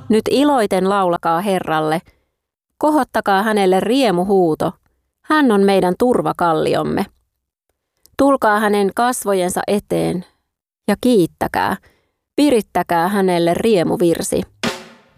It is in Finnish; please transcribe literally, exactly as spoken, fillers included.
Nyt iloiten laulakaa Herralle, kohottakaa hänelle riemuhuuto, hän on meidän turvakalliomme. Tulkaa hänen kasvojensa eteen ja kiittäkää, virittäkää hänelle riemuvirsi.